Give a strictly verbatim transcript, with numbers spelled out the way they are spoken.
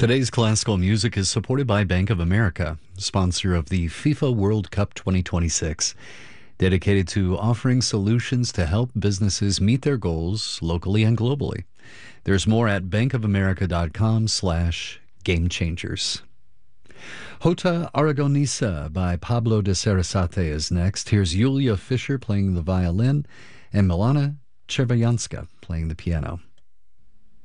Today's classical music is supported by Bank of America, sponsor of the FIFA World Cup twenty twenty-six, dedicated to offering solutions to help businesses meet their goals locally and globally. There's more at bankofamerica.com slash game changers. Jota Aragonesa by Pablo de Sarasate is next. Here's Yulia Fischer playing the violin and Milana Chervayanska playing the piano.